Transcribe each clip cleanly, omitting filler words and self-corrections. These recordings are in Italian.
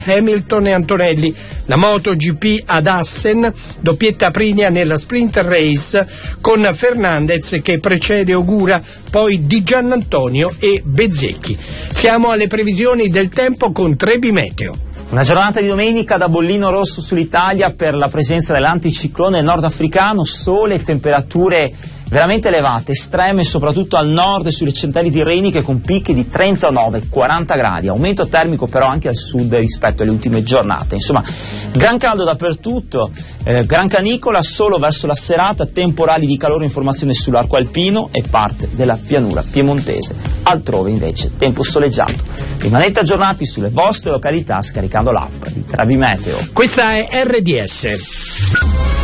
Hamilton e Antonelli, la MotoGP ad Assen, doppietta Aprilia nella sprint race con Fernandez che precede Ogura, poi Di Giannantonio e Bezzecchi. Siamo alle previsioni del tempo con Trebi Meteo. Una giornata di domenica da bollino rosso sull'Italia per la presenza dell'anticiclone nordafricano, sole e temperature veramente elevate, estreme soprattutto al nord e sulle centrali tirreniche con picchi di 39-40 gradi, aumento termico però anche al sud rispetto alle ultime giornate. Insomma, gran caldo dappertutto, gran canicola solo verso la serata, temporali di calore, informazione sull'arco alpino e parte della pianura piemontese, altrove invece tempo soleggiato. Rimanete aggiornati sulle vostre località scaricando l'app di Trebi Meteo. Questa è RDS.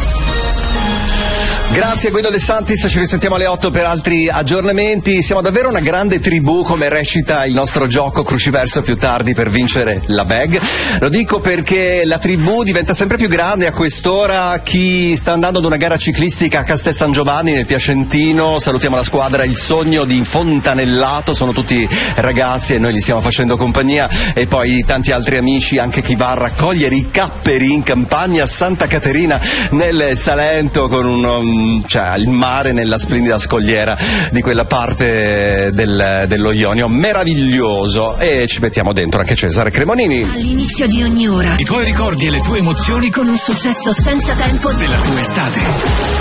Grazie Guido De Santis, ci risentiamo alle 8 per altri aggiornamenti. Siamo davvero una grande tribù, come recita il nostro gioco Cruciverso più tardi, per vincere la bag. Lo dico perché la tribù diventa sempre più grande a quest'ora. Chi sta andando ad una gara ciclistica a Castel San Giovanni nel Piacentino, salutiamo la squadra Il Sogno di Fontanellato, sono tutti ragazzi e noi gli stiamo facendo compagnia, e poi tanti altri amici, anche chi va a raccogliere i capperi in campagna Santa Caterina nel Salento con il mare nella splendida scogliera di quella parte dello Ionio, meraviglioso, e ci mettiamo dentro anche Cesare Cremonini. All'inizio di ogni ora i tuoi ricordi e le tue emozioni con un successo senza tempo della tua estate.